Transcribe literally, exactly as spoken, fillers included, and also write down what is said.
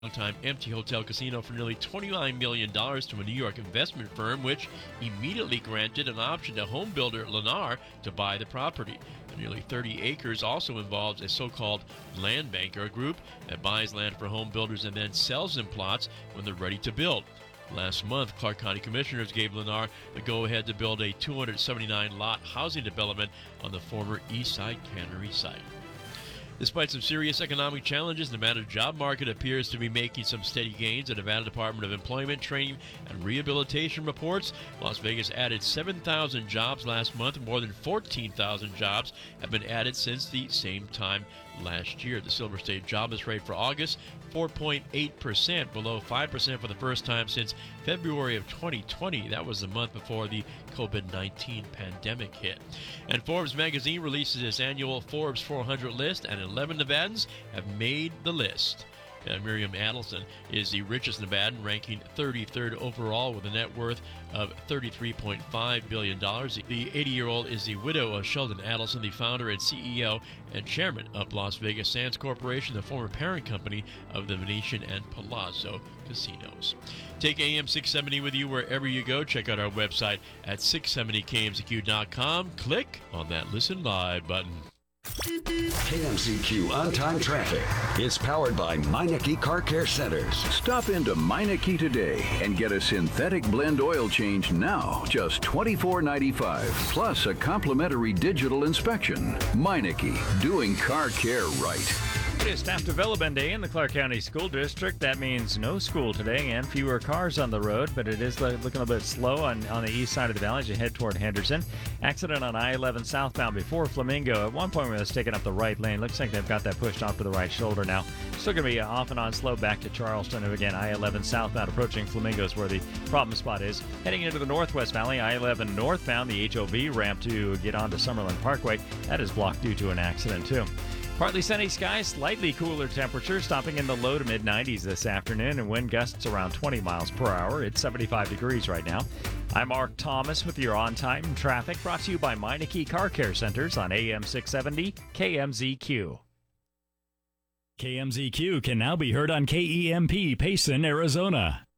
Longtime empty hotel casino for nearly twenty-nine million dollars to a New York investment firm, which immediately granted an option to home builder Lennar to buy the property. The nearly thirty acres also involves a so-called land banker, a group that buys land for home builders and then sells them plots when they're ready to build. Last month, Clark County Commissioners gave Lennar the go-ahead to build a two hundred seventy-nine lot housing development on the former Eastside Cannery site. Despite some serious economic challenges, Nevada's job market appears to be making some steady gains. The Nevada Department of Employment, Training, and Rehabilitation reports Las Vegas added seven thousand jobs last month. More than fourteen thousand jobs have been added since the same time last year. The Silver State jobless rate for August, four point eight percent, below five percent for the first time since February of twenty twenty. That was the month before the COVID nineteen pandemic hit. And Forbes magazine releases its annual Forbes four hundred list, and eleven Nevadans have made the list. Uh, Miriam Adelson is the richest Nevadan, ranking thirty-third overall with a net worth of thirty-three point five billion dollars. The eighty-year-old is the widow of Sheldon Adelson, the founder and C E O and chairman of Las Vegas Sands Corporation, the former parent company of the Venetian and Palazzo casinos. Take A M six seventy with you wherever you go. Check out our website at six seventy K M Z Q dot com. Click on that Listen Live button. K M Z Q On-Time Traffic is powered by Meineke Car Care Centers. Stop into Meineke today and get a synthetic blend oil change now, just twenty-four ninety-five, plus a complimentary digital inspection. Meineke, doing car care right. It is Staff Development Day in the Clark County School District. That means no school today and fewer cars on the road, but it is looking a little bit slow on, on the east side of the valley as you head toward Henderson. Accident on I eleven southbound before Flamingo. At one point, we was taking up the right lane. Looks like they've got that pushed off to the right shoulder now. Still going to be off and on slow back to Charleston. And again, I eleven southbound approaching Flamingo is where the problem spot is. Heading into the Northwest Valley, I eleven northbound, the H O V ramp to get onto Summerlin Parkway. That is blocked due to an accident, too. Partly sunny skies, slightly cooler temperatures, stopping in the low to mid nineties this afternoon, and wind gusts around twenty miles per hour. It's seventy-five degrees right now. I'm Mark Thomas with your on-time traffic, brought to you by Meineke Car Care Centers on A M six seventy K M Z Q. K M Z Q can now be heard on K E M P Payson, Arizona.